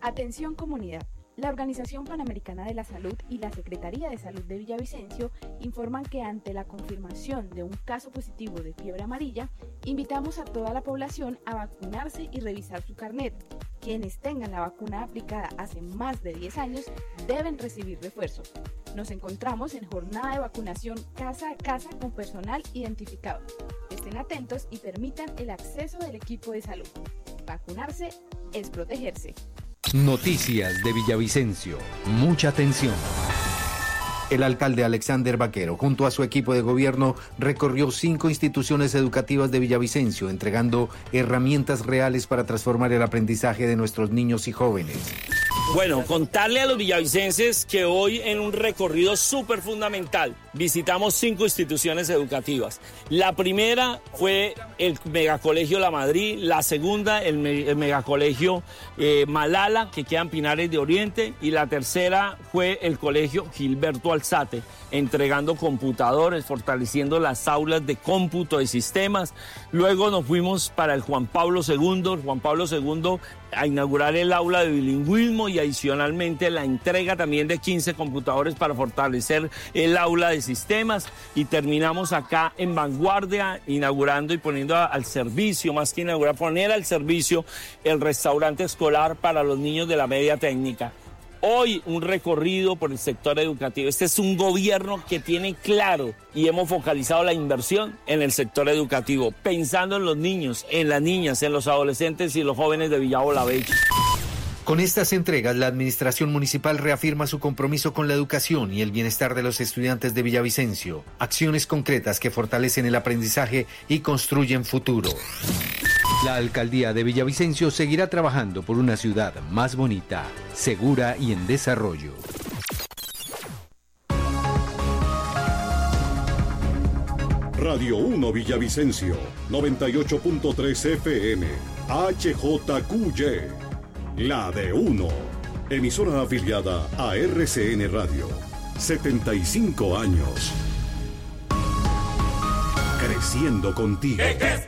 Atención comunidad. La Organización Panamericana de la Salud y la Secretaría de Salud de Villavicencio informan que ante la confirmación de un caso positivo de fiebre amarilla, invitamos a toda la población a vacunarse y revisar su carnet. Quienes tengan la vacuna aplicada hace más de 10 años deben recibir refuerzo. Nos encontramos en jornada de vacunación casa a casa con personal identificado. Estén atentos y permitan el acceso del equipo de salud. Vacunarse es protegerse. Noticias de Villavicencio. Mucha atención. El alcalde Alexander Vaquero, junto a su equipo de gobierno, recorrió 5 instituciones educativas de Villavicencio, entregando herramientas reales para transformar el aprendizaje de nuestros niños y jóvenes. Bueno, contarle a los villavicenses que hoy en un recorrido súper fundamental visitamos 5 instituciones educativas. La primera fue el Megacolegio La Madrid, la segunda el Megacolegio Malala, que queda en Pinares de Oriente, y la tercera fue el Colegio Gilberto Alzate, entregando computadores, fortaleciendo las aulas de cómputo de sistemas. Luego nos fuimos para el Juan Pablo II, a inaugurar el aula de bilingüismo y adicionalmente la entrega también de 15 computadores para fortalecer el aula de sistemas, y terminamos acá en Vanguardia inaugurando y poniendo al servicio, más que inaugurar, poner al servicio el restaurante escolar para los niños de la media técnica. Hoy un recorrido por el sector educativo. Este es un gobierno que tiene claro y hemos focalizado la inversión en el sector educativo, pensando en los niños, en las niñas, en los adolescentes y los jóvenes de Villavo La Bella. Con estas entregas, la administración municipal reafirma su compromiso con la educación y el bienestar de los estudiantes de Villavicencio. Acciones concretas que fortalecen el aprendizaje y construyen futuro. La alcaldía de Villavicencio seguirá trabajando por una ciudad más bonita, segura y en desarrollo. Radio 1 Villavicencio, 98.3 FM, HJQY. La de 1, emisora afiliada a RCN Radio, 75 años. Creciendo contigo.